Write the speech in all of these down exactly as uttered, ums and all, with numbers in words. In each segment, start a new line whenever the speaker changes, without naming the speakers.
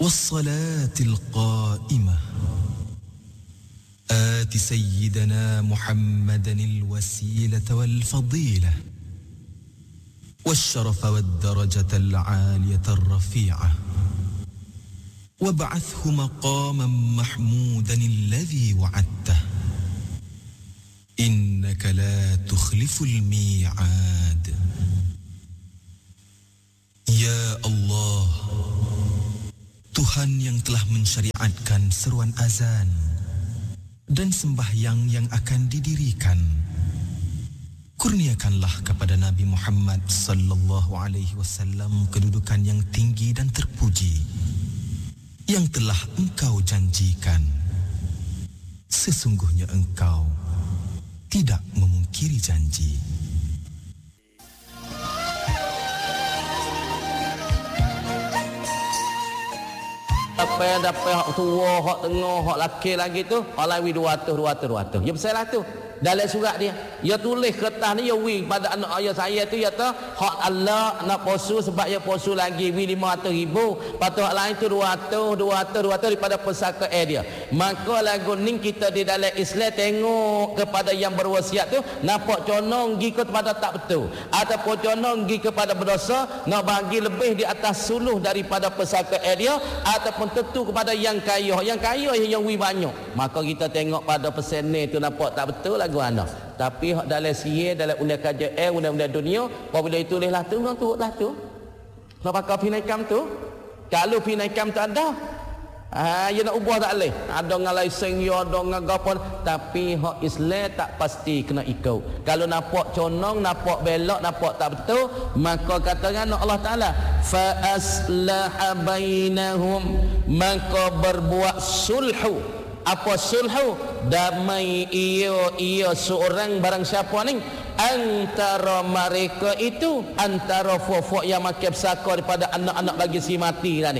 والصلاة القائمة آت سيدنا محمدا الوسيلة والفضيلة والشرف والدرجة العالية الرفيعة وابعثه مقاما محمودا الذي وعدته إنك لا تخلف الميعاد. Ya Allah, Tuhan yang telah mensyariatkan seruan azan dan sembahyang yang akan didirikan, kurniakanlah kepada Nabi Muhammad sallallahu alaihi wasallam kedudukan yang tinggi dan terpuji yang telah engkau janjikan. Sesungguhnya engkau tidak memungkiri janji.
Apa yang dapat hak tua, hak tengah, hak laki lagi tu, hak lawi dua ratus, dua ratus, dua ratus. Ya besar lah tu. Dalam surat dia, dia tulis kertas ni, dia wing pada anak ayah saya tu, dia kata hak Allah nak posu sebab dia posu lagi wing lima ratus ribu. Lepas tu hak lain tu dua ratus, dua ratus, dua ratus daripada pesaka air dia. Maka lagu ni kita di dalam Islam tengok kepada yang berwasiat tu, nampak conong pergi kepada tak betul, ataupun conong pergi kepada berdosa, nak bagi lebih di atas suluh daripada pesaka air dia, ataupun tentu kepada yang kaya. Yang kaya yang wing banyak. Maka kita tengok pada pesen ni tu nampak tak betul lagu anak. Tapi hak dalam sihir, dalam undang kajian, undang-undang dunia, apabila ditulislah tu, orang turutlah tu. Nak pakai pinaikam tu. Kalau pinaikam tak ada, ah, dia nak ubah tak boleh. Ada dengan lesen, ada dengan apa. Tapi hak Islam tak pasti kena ikut. Kalau nampak conong, nampak belok, nampak tak betul, maka katakan Allah Ta'ala, fa aslaha bainahum, maka berbuat sulhu. Apa sulhu? Damai ia ia seorang barang siapa ni antara mereka itu, antara fofok yang makin besar daripada anak-anak bagi si mati tadi.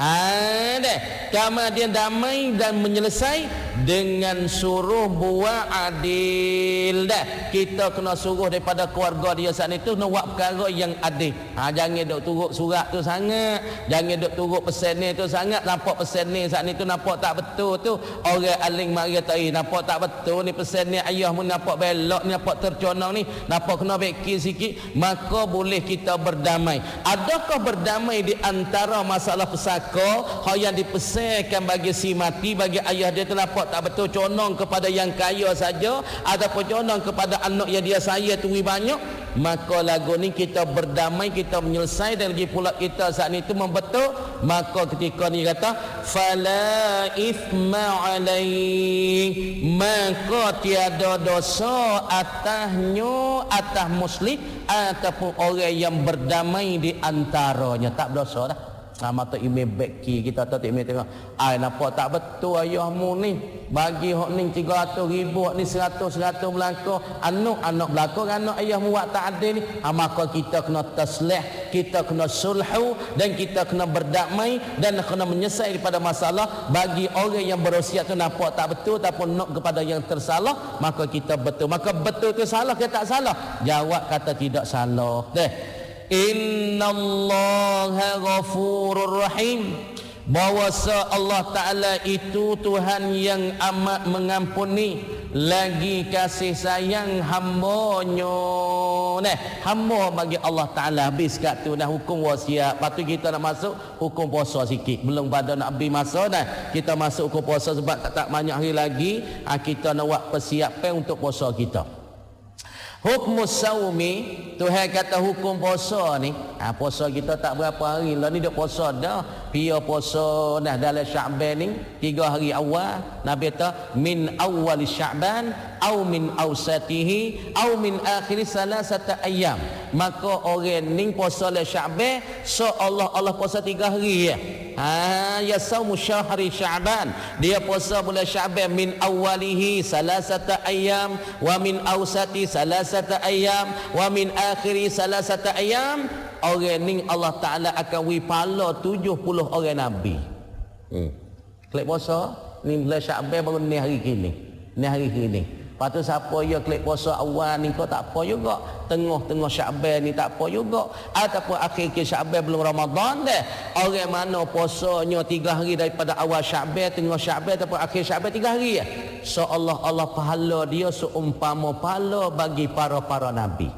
Ada kemudian damai dan menyelesai dengan suruh buat adil dah. Kita kena suruh daripada keluarga dia saat itu nak buat perkara yang adil. Ha, jangan duk turut surat tu sangat, jangan duk turut pesan ni tu sangat. Nampak pesan ni saat itu nampak tak betul tu, orang aling mari tai nampak tak betul ni pesan ni, ayah mu nampak belok ni, nampak terconong ni, nampak kena beki sikit. Maka boleh kita berdamai. Adakah berdamai di antara masalah pesaka hak yang dipesankan bagi si mati, bagi ayah dia tu nampak tak betul, conong kepada yang kaya saja, ataupun conong kepada anak yang dia saya tu banyak, maka lagu ni kita berdamai, kita menyelesai, dan lagi pula kita saat itu membetul. Maka ketika ni kata fala ithma alaih, maka tiada dosa atasnya, atas muslim ataupun orang yang berdamai di antaranya, tak berdosa dah. Nah, mata email beki kita tak email tengok, ai nampak tak betul ayahmu ni bagi hok ni tiga ratus ribu, hok ni seratus seratus belaka, anak anak belaka anak ayahmu buat tak adil ni. Ha, maka kita kena taslih, kita kena sulhu, dan kita kena berdamai dan kena menyelesaikan daripada masalah. Bagi orang yang berusia tu nampak tak betul ataupun nak kepada yang tersalah, maka kita betul. Maka betul tu salah ke tak salah? Jawab kata tidak salah. Deh. Innallaha ghafurur rahim, bahwasa Allah Ta'ala itu Tuhan yang amat mengampuni lagi kasih sayang hambanya. Nah, hamba bagi Allah Ta'ala habis kat tu dah hukum wasiat. Lepas tu kita nak masuk hukum puasa sikit. Belum pada nak habis masa dah. Kita masuk hukum puasa sebab tak, tak banyak hari lagi. Ha, kita nak buat persiapan untuk puasa kita. Hukum saumi, Tuhan kata hukum puasa ni, ha, puasa kita tak berapa hari lah ni duk puasa dah. Pia puasa dah dalam Sya'ban ni tiga hari awal. Nabi kata min awal Sya'ban au min awsatihi au min akhir salasata ayyam. Maka orang ni puasa dalam Sya'ban, so Allah Allah puasa tiga hari ya. Ha, ya saumu syahri Sya'ban, dia puasa bulan Sya'ban min awalihi salasata ayyam wa min awsati salasata ayyam wa min akhiri salasata ayyam. Orang ni Allah Ta'ala akan wi pahala tujuh puluh orang Nabi. Hmm. Klik puasa ni bulan Sya'ban baru ni hari kini. Ni hari kini. Lepas tu siapa yang klik puasa awal ni kau tak apa juga. Tengah-tengah Syaban ni tak apa juga. Ataupun akhir-akhir Syaban belum Ramadan dah. Orang mana puasanya tiga hari daripada awal Syaban, tengah Syaban ataupun akhir Syaban tiga hari ya. So Allah Allah pahala dia seumpama pahala bagi para-para nabi.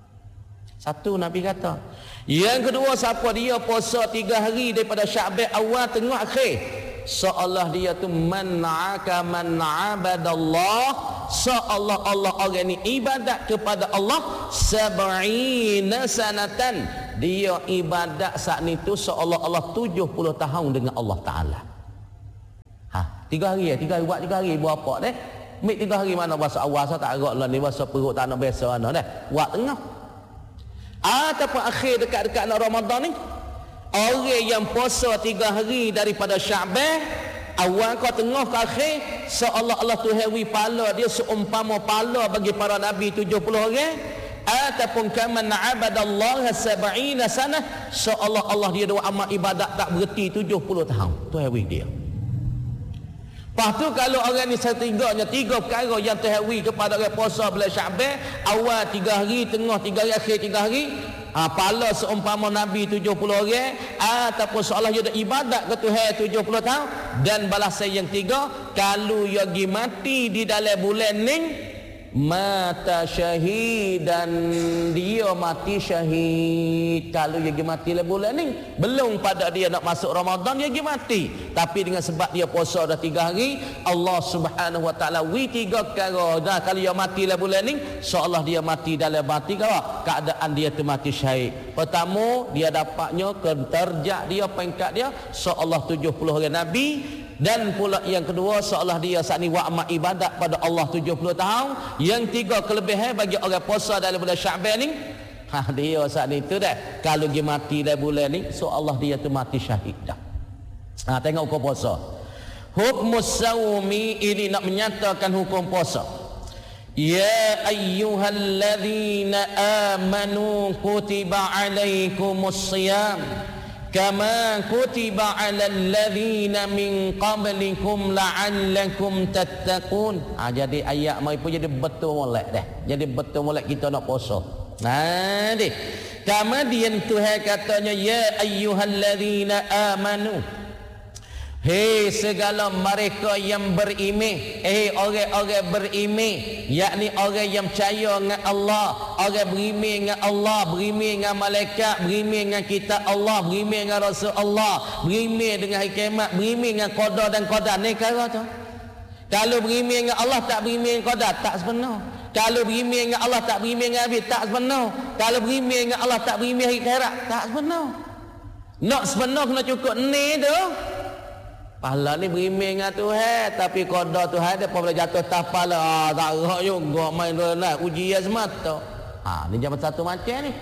Satu Nabi kata. Yang kedua siapa dia puasa tiga hari daripada Syaban awal, tengah, akhir. Seolah dia tu man'aka man 'abadallah, seolah Allah orang ni ibadat kepada Allah sab'ina sanatan, dia ibadat saat ni tu seolah Allah tujuh puluh tahun dengan Allah Taala. Ha, tiga hari ya, tiga hari buat tiga hari buat apa deh? Mik tiga hari mana bahasa awal saya tak agak lah ni, bahasa perut tak nak biasa mana deh. Buat tengah. Ataupun akhir dekat-dekat nak Ramadan ni, orang yang puasa tiga hari daripada Syaban awal ke tengah ke akhir, seolah Allah tu hewi pala dia seumpama pala bagi para nabi tujuh puluh orang. Ataupun kaman abadallaha sab'ina sanah, seolah Allah dia doa amal ibadat tak berhenti tujuh puluh tahun. Tu hewi dia. Lepas tu kalau orang ni setiganya tiga perkara yang terhewi kepada orang puasa bulan Syaban awal tiga hari, tengah tiga hari, akhir tiga hari, ha, pala seumpama Nabi tujuh puluh orang, ataupun seolah dia ibadat ke Tuhan tujuh puluh tahun. Dan balasan yang tiga, kalau dia pergi mati di dalam bulan ni mata syahid, dan dia mati syahid. Kalau dia pergi mati dalam bulan ni, belum pada dia nak masuk Ramadan dia pergi mati, tapi dengan sebab dia puasa dah tiga hari, Allah Subhanahu wa taala wi tiga perkara. Nah, kalau dia mati dalam bulan ni seolah dia mati dalam mati kau keadaan dia tu mati syahid. Pertama, dia dapatnya derajat dia, peringkat dia seolah tujuh puluh orang nabi. Dan pula yang kedua, seolah dia saat ni wa'amal ibadat pada Allah tujuh puluh tahun. Yang tiga, kelebihan bagi orang puasa dalam bulan Syaban ni, ha, dia saat ni tu dah, kalau dia mati dalam bulan ni seolah dia tu mati syahid dah. Ha, tengok hukum puasa. Hukmus sawmi ini nak menyatakan hukum puasa. Ya ayyuhalladzina amanu kutiba alaikumus siyam kama kutiba 'alal ladzina min qablikum la'allakum tattaqun. Ha, jadi ayat mai pun jadi betul molek dah. Jadi betul molek kita nak puasa. Nah, deh. Kemudian Tuhan katanya ya ayyuhalladzina amanu. Hei segala mereka yang beriman, eh orang-orang beriman, yakni orang yang percaya dengan Allah, orang beriman dengan Allah, beriman dengan malaikat, beriman dengan kitab Allah, beriman dengan Rasul Allah, beriman dengan hari kiamat, beriman dengan qada dan qadar. Ni kata tu. Kalau beriman dengan Allah tak beriman dengan qadar, tak sebenar. Kalau beriman dengan Allah tak beriman dengan Nabi, tak sebenar. Kalau beriman dengan Allah tak beriman hari akhirat, tak sebenar. Nak sebenar kena cukup ni tu. Pahala ni beriman dengan Tuhan, tapi qada Tuhan dia pun boleh jatuh atas kepala. Ah, tak gerak juga main rendah, ujian semata. Ha, ni zaman satu macam ni.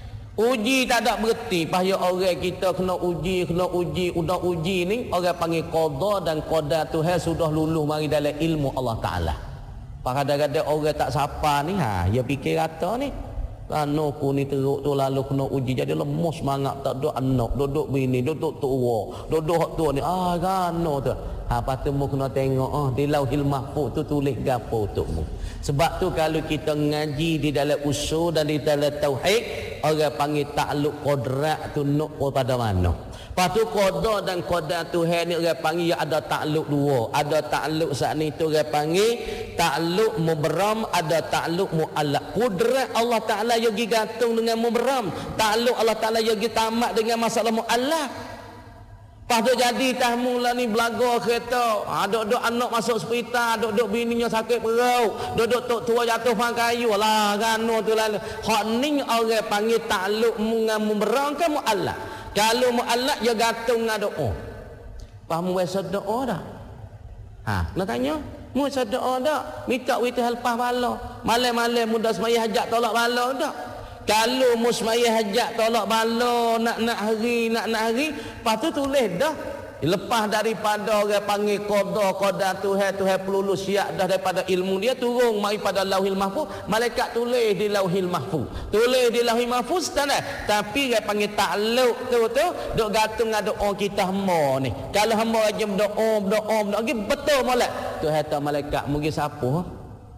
Uji tak ada berhenti. Payah orang kita kena uji, kena uji, udah uji ni orang panggil qada dan qadar Tuhan sudah luluh mari dalam ilmu Allah Taala. Kadang-kadang orang tak sapa ni, ha, dia fikir kata ni kerana aku ni teruk tu lalu kena uji jadi lemus semangat, tak ada anak, duduk bini, duduk tua, duduk hak tua ni, ah kerana tu. Ha, lepas tu mu kena tengok, oh, di Lauhil Mahfuz tu tulis gapo untukmu. Sebab tu kalau kita ngaji di dalam usul dan di dalam tauhid, orang panggil takluk qadrat tu nak pada mana. Lepas tu qada dan qadar Tuhan ni orang panggil ya ada takluk dua. Ada takluk saat ni tu orang panggil takluk mubram, ada takluk muallaq. Qudrat Allah Taala yang gantung dengan mubram, takluk Allah Taala yang tamat dengan masalah muallaq. Lepas tu jadi tah mula ni belaga kereta, ha, duduk anak masuk hospital, duduk bininya sakit perut, duduk tok tua jatuh pang kayu lah gano tu lalu. Hak ni orang panggil takluk dengan mubram ke muallaq. Kalau mu'allak dia gantung dengan doa. Faham biasa doa dah? Ha, nak tanya, mu doa dak? Minta wita lepas bala. Malam-malam muda semaya hajat tolak bala dak? Kalau mu semaya hajat tolak bala nak-nak hari, nak-nak hari, lepas tu tulis dah. Lepas daripada orang panggil qada, qada Tuhan, Tuhan pelulu siap dah daripada ilmu dia turun mari pada Lauhil Mahfuz, malaikat tulis di Lauhil Mahfuz. Tulis di Lauhil Mahfuz tak ada. Tapi dia panggil takluk tu tu dok gantung dengan doa kita hamba ni. Kalau hamba aja berdoa, berdoa, berdoa betul molek. Tuhan tahu malaikat mungkin siapa?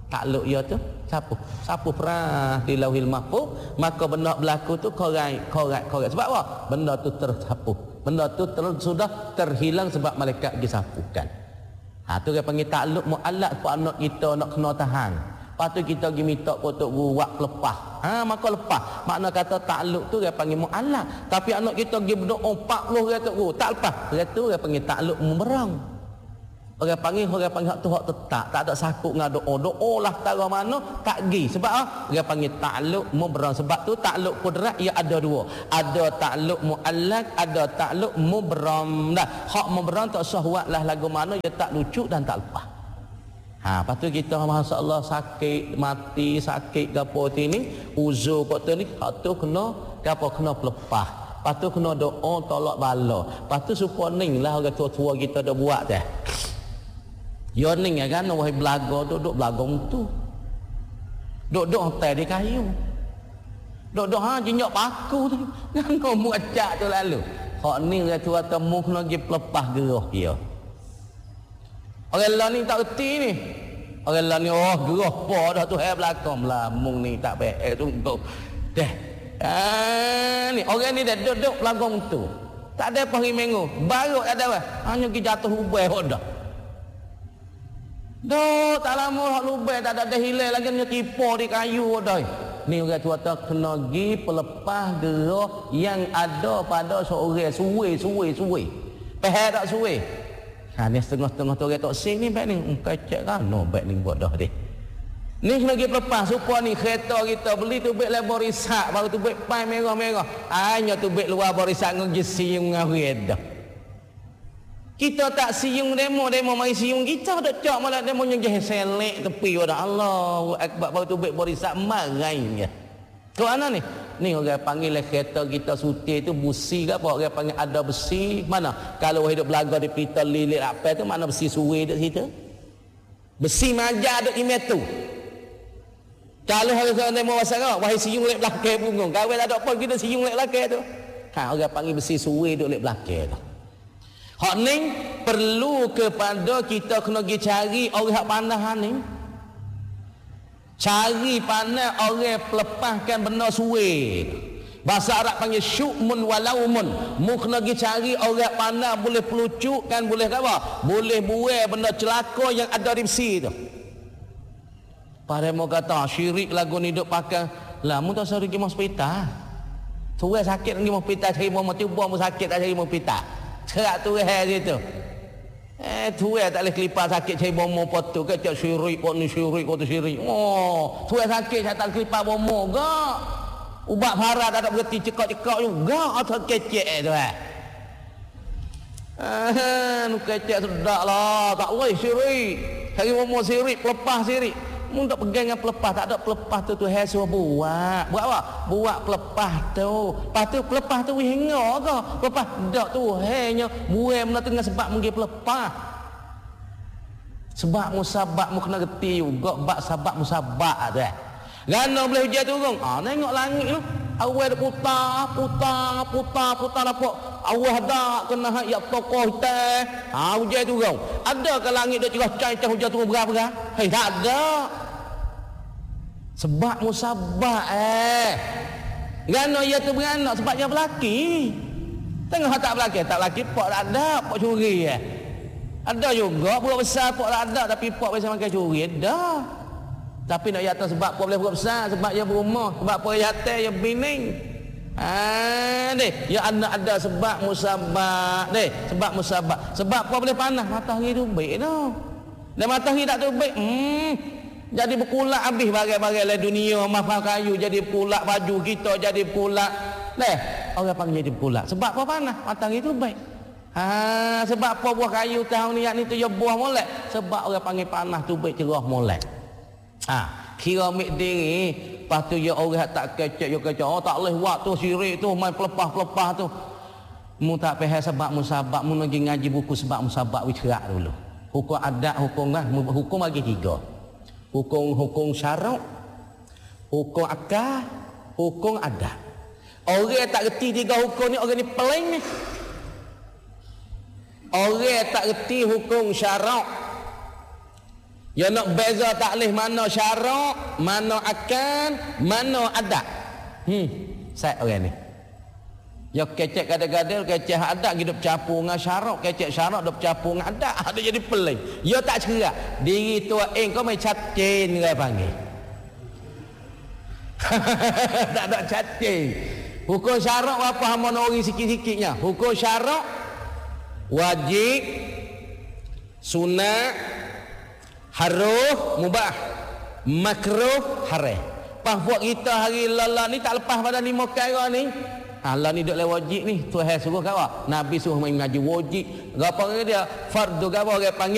takluk ia tu siapa? Siapa pernah di Lauhil Mahfuz, maka benda berlaku tu korang korang korang. Sebab apa? Benda tu tersapu. Benda tu ter, sudah terhilang sebab malaikat disapukan. Ha tu dia panggil takluk muallaq pada anak kita nak kena tahan. Lepas tu kita pergi minta kotok buat lepas. Ha maka lepas. Makna kata takluk tu dia panggil muallaq. Tapi anak kita pergi berdoa empat puluh ratus guru tak lepas. Dia tu dia panggil takluk mumerang. Orang panggil orang panggil hak tu hak tetap, tak ada sakut dengan doa. Doa lah tara mana tak gi. Sebab ah orang panggil takluk muberang. Sebab tu takluk kudrat ia ada dua. Ada takluk muallaq, ada takluk muberang. Dah hak muberang tak sah buatlah lagu mana dia tak lucu dan tak lepas. Ha, lepas tu kita masya-Allah sakit, mati, sakit gapo ni, uzur kok tu ni, hak tu kena gapo kena pelepah. Lepas tu kena doa tolak bala. Lepas tu supaya ning lah orang tua-tua kita dah buat dah. Ya ning kan wahai belaga duduk belagong tu. Duduk hotel di kayu. Duduk ha jinjak paku tu. Ngano muacak tu lalu. Hak ni orang tua temu kena pergi pelepah gerah dia. Orang lain ni tak reti ni. Orang lain ni oh gerah apa dah tu hai belakang lamung ni tak baik tunggu. Dah. Ah ni orang ni dah duduk belagong tu. Tak ada apa hari minggu. Baru ada apa? Hanya pergi jatuh ubai dah. Dok tak lama hak lubai tak ada dah hilang lagi nya tipu di kayu dah. Ni orang tua tak kena gi pelepah gerah yang ada pada seorang suwe suwe suwe. Pahal tak suwe. Ha ni setengah-setengah tu orang tak sing ni baik ni kacak kan no baik ni buat dah deh. Ni kena gi pelepah supaya ni kereta kita beli tu baik labor risak baru tu baik pai merah-merah. Hanya tu baik luar barisak nggi siung ngawed dah. Kita tak siung demo-demo mari siung kita dak cak malah demo yang jeh selek tepi pada Allahu akbar baru tu baik barisak marainya. Kau ana ni? Ni orang panggil kereta kita suti tu busi ke apa? Orang panggil ada besi. Mana? Kalau hidup belaga di pita lilit apa tu mana besi suwe dak situ? Besi maja dak di metu. Kalau harus demo masa kau wahai siung lek belakang punggung. Kau tak ada apa kita siung lek belakang tu. Ha orang panggil besi suwe dak lek belakang tu. Hak ni perlu kepada kita kena pergi cari orang hak pandahan ni. Cari pandai orang pelepahkan benda suwe. Bahasa Arab panggil syu'mun walaumun. Mu kena pergi cari orang pandai boleh pelucukkan, boleh apa? Boleh buai benda celaka yang ada di besi tu. Pada mau kata syirik lagu ni duk pakai. Lah mu tak sari pergi hospital. Tuai sakit pergi hospital cari mau tiba mu sakit tak cari hospital. Cerak tu hai situ. Eh tu tak boleh kelipar sakit cari bomo potu ke cak syirik kok ni syirik kok tu syirik. Oh, tu sakit saya tak kelipar bomo gak. Ubat parah tak ada berhenti cekak-cekak juga atau kecek tu eh. Ah, nu kecek sedak lah, tak boleh syirik. Cari bomo syirik, pelepah syirik. Mu tak pegang dengan pelepah, tak ada pelepah tu tu hai suruh buat. Buat apa? Buat pelepah tu. Lepas tu pelepah tu hingga ke? Pelepah dak tu hanya buai benda tengah sebab mungkin pelepah. Sebab musabak mu kena reti juga bab sabak musabak tu eh. Gana boleh hujan turun. Ah tengok langit tu. Awal dia putar, putar, putar, putar dapat. Allah dak kena hak ya tokoh kita. Ah hujan turun. Ada ke langit dak cerah cai-cai hujan turun berapa? Hei tak ada. Sebab musabak eh. Gana ia tu beranak sebab dia berlaki. Tengok hak tak berlaki, tak berlaki pak tak ada, pak curi eh. Ada juga budak besar pak tak ada tapi pak biasa makan curi dah. Tapi nak yatim sebab apa boleh buat besar sebab dia berumah, sebab apa yatim dia bining. Ah deh, ya anak ada sebab musabak deh, sebab musabak. Sebab apa boleh panas matahari tu baik dah. Dan matahari tak tu baik. Hmm. Jadi berkulak habis bagai-bagai lah dunia mahal kayu jadi berkulak baju kita jadi berkulak. Deh, orang panggil jadi berkulak. Sebab apa panas matahari tu baik. Ha, sebab apa buah kayu tahun ni ni tu ya buah molek. Sebab orang panggil panas tu baik cerah molek. Ha, kira mik diri, lepas tu ya orang tak kecek ya kecek. Oh tak boleh buat tu syirik tu main pelepah-pelepah tu. Mu tak faham sebab musabak, mu lagi ngaji buku sebab musabak wicerak dulu. Hukum adat, hukum kan, hukum bagi tiga. Hukum hukum syarak, hukum akal, hukum adat. Orang tak reti tiga hukum ni orang ni peling ni. Orang tak reti hukum syarak, Ya nak beza taklif mana syarak, mana akan, mana adat. Hmm, saya orang ni. Ya kecek kadang-kadang kecek adat hidup campur dengan syarak, kecek syarak hidup campur dengan adat, ada jadi pelik. Ya tak cerak. Diri tua eh kau main cacing dia panggil. Tak ada cacing. Hukum syarak apa hamba nori sikit-sikitnya? Hukum syarak wajib, sunat, haruh, mubah, makruh, haram. Pas buat kita hari lala ni tak lepas pada lima perkara ni. Allah ni duk le wajib ni, Tuhan suruh kau. Nabi suruh main ngaji wajib. Gapo dia? Fardu gapo orang panggil